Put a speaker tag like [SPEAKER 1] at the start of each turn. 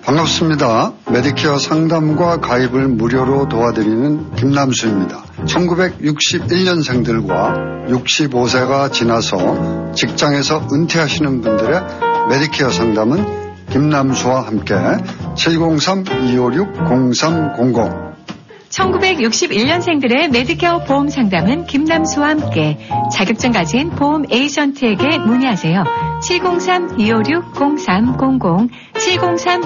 [SPEAKER 1] 반갑습니다. 메디케어 상담과 가입을 무료로 도와드리는 김남수입니다. 1961년생들과 65세가 지나서 직장에서 은퇴하시는 분들의 메디케어 상담은 김남수와 함께 703-256-0300
[SPEAKER 2] 1961년생들의 메디케어 보험 상담은 김남수와 함께 자격증 가진 보험 에이전트에게 문의하세요. 703-256-0300 703